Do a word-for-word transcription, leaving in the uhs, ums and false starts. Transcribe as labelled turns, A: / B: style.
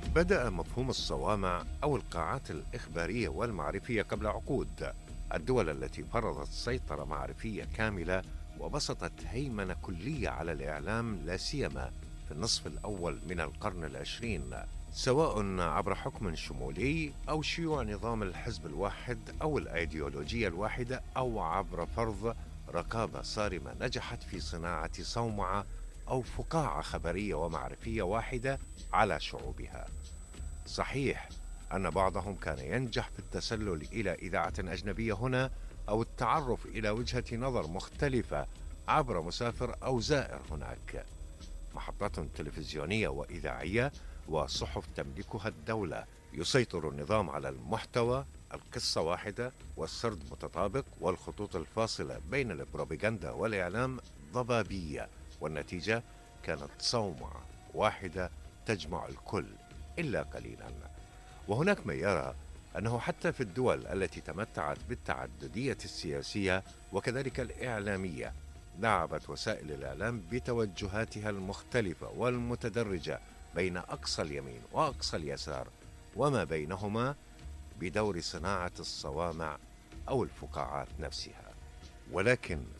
A: بدأ مفهوم الصوامع أو القاعات الإخبارية والمعرفية قبل عقود. الدول التي فرضت سيطرة معرفية كاملة وبسطت هيمنة كلية على الإعلام، لا سيما في النصف الأول من القرن العشرين، سواء عبر حكم شمولي أو شيوع نظام الحزب الواحد أو الأيديولوجية الواحدة، أو عبر فرض رقابة صارمة نجحت في صناعة صومعة أو فقاعة خبرية ومعرفية واحدة على شعوبها. صحيح أن بعضهم كان ينجح في التسلل إلى إذاعة أجنبية هنا، أو التعرف إلى وجهة نظر مختلفة عبر مسافر أو زائر هناك. محطات تلفزيونية وإذاعية وصحف تملكها الدولة، يسيطر النظام على المحتوى، القصة واحدة والسرد متطابق، والخطوط الفاصلة بين البروباغندا والإعلام ضبابية، والنتيجة كانت صومعة واحدة تجمع الكل إلا قليلا. وهناك من يرى أنه حتى في الدول التي تمتعت بالتعددية السياسية وكذلك الإعلامية، لعبت وسائل الإعلام بتوجهاتها المختلفة والمتدرجة بين أقصى اليمين وأقصى اليسار وما بينهما، بدور صناعة الصوامع أو الفقاعات نفسها. ولكن